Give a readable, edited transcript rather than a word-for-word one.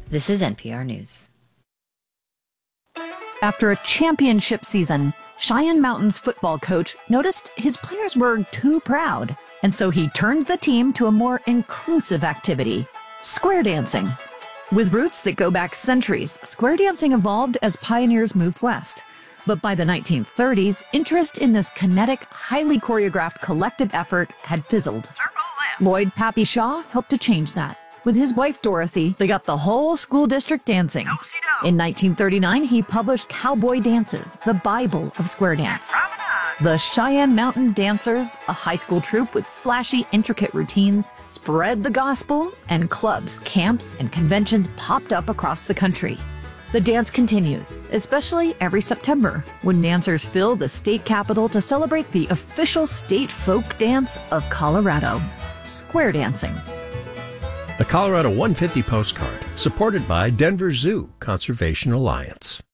This is NPR News. After a championship season, Cheyenne Mountain's football coach noticed his players were too proud, and so he turned the team to a more inclusive activity, square dancing. With roots that go back centuries, square dancing evolved as pioneers moved west. But by the 1930s, interest in this kinetic, highly choreographed collective effort had fizzled. Lloyd Pappy Shaw helped to change that. With his wife Dorothy, they got the whole school district dancing. In 1939, he published Cowboy Dances, the Bible of square dance. The Cheyenne Mountain Dancers, a high school troupe with flashy, intricate routines, spread the gospel, and clubs, camps, and conventions popped up across the country. The dance continues, especially every September, when dancers fill the state capitol to celebrate the official state folk dance of Colorado, square dancing. The Colorado 150 postcard, supported by Denver Zoo Conservation Alliance.